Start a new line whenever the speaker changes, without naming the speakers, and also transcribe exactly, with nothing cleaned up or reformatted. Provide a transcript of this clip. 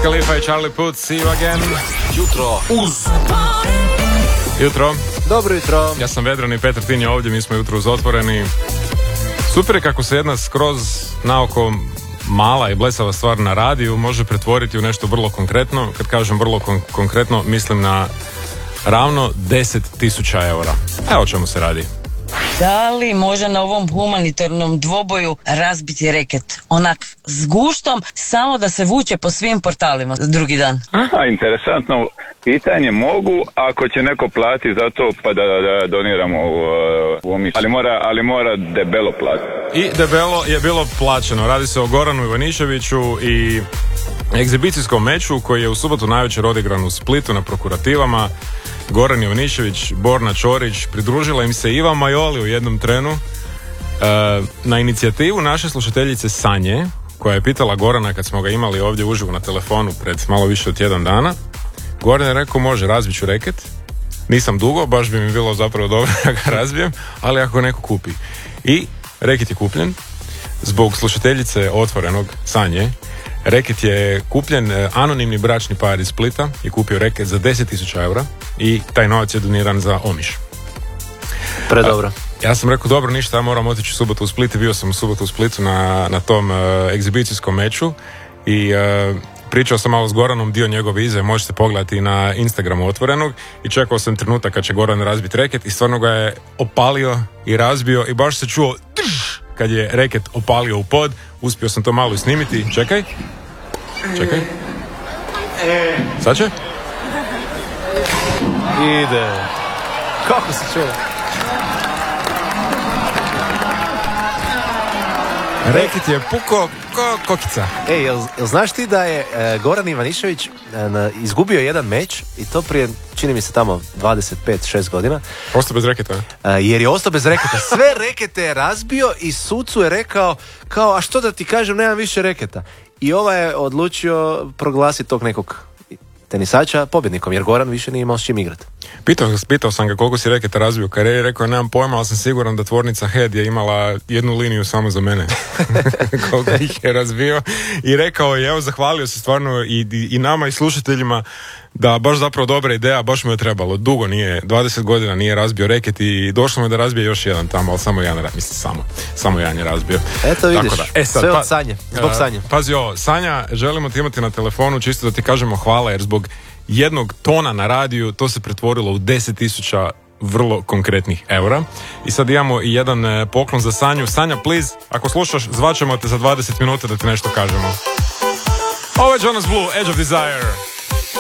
Khalifa i Charlie Puth, see you again.
Jutro uz.
Jutro.
Dobro jutro.
Ja sam Vedran i Petar Tin je ovdje, mi smo jutro uz Otvoreni. Super je kako se jedna skroz naoko mala i blesava stvar na radiju može pretvoriti u nešto vrlo konkretno. Kad kažem vrlo kon- konkretno, mislim na ravno deset tisuća eura. Evo o čemu se radi.
Da li može na ovom humanitarnom dvoboju razbiti reket? Onak s guštom, samo da se vuče po svim portalima drugi dan.
Aha, interesantno pitanje. Mogu ako će neko plati za to pa da, da, da doniramo u, u omiš. Ali mora, ali mora debelo platiti.
I debelo je bilo plaćeno. Radi se o Goranu Ivaniševiću i egzibicijskom meču koji je u subotu navečer odigran u Splitu na prokurativama. Goran Ivanišević, Borna Ćorić, pridružila im se Iva Majoli u jednom trenu. E, na inicijativu naše slušateljice Sanje, koja je pitala Gorana kad smo ga imali ovdje uživo na telefonu pred malo više od tjedan dana, Goran je rekao može, razbit ću reket. Nisam dugo, baš bi mi bilo zapravo dobro da ga razbijem, ali ako neko kupi. I reket je kupljen zbog slušateljice Otvorenog Sanje. Reket je kupljen, anonimni bračni par iz Splita je kupio reket za deset tisuća eura i taj novac je doniran za Omiš.
Predobro.
A, ja sam rekao, dobro, ništa, ja moram otići u subotu u Split. Bio sam u subotu u Splitu na, na tom uh, egzibicijskom meču i uh, pričao sam malo s Goranom, dio njegove izjave možete pogledati na Instagramu Otvorenog i čekao sam trenutak kad će Goran razbiti reket i stvarno ga je opalio i razbio i baš se čuo drž, kad je reket opalio u pod. Uspio sam to malo i snimiti. Čekaj. Čekaj. Sad će?
Ide. Kako se čuo?
Reket je puko ko kokica.
Ej, jel, jel znaš ti da je e, Goran Ivanišević e, na, izgubio jedan meč i to prije, čini mi se tamo dvadeset pet šest godina.
Ostao bez reketa.
E, jer je ostao bez reketa. Sve rekete je razbio i sucu je rekao kao, a što da ti kažem, nemam više reketa. I ova je odlučio proglasiti tog nekog tenisača pobjednikom, jer Goran više nije imao s čim igrati.
Pitao, pitao sam ga koliko si reketa razbio u karijeri, rekao nemam pojma, ali sam siguran da tvornica Head je imala jednu liniju samo za mene. Koliko ih je razbio. I rekao je, evo, zahvalio se stvarno i, i, i nama i slušateljima da baš zapravo dobra ideja, baš mu je trebalo. Dugo nije, dvadeset godina nije razbio reket i došlo mu je da razbije još jedan tamo, ali samo jedan, mislim samo, samo jedan je razbio.
Eto vidiš,
da. E, sad,
sve od
pa,
Sanje, zbog Sanje.
Uh, pazi ovo, Sanja, želimo ti imati na telefonu čisto da ti kažemo hvala, jer zbog jednog tona na radiju to se pretvorilo u deset tisuća vrlo konkretnih eura. I sad imamo i jedan e, poklon za Sanju. Sanja, please, ako slušaš, zvaćemo te za dvadeset minuta da ti nešto kažemo. Ovo je Jonas Blue, Edge of Desire.